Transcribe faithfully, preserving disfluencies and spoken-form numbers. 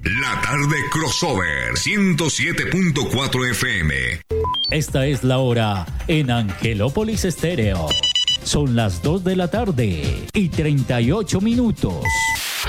La tarde crossover ciento siete punto cuatro F M. Esta es la hora en Angelópolis Estéreo. Son las dos de la tarde y treinta y ocho minutos.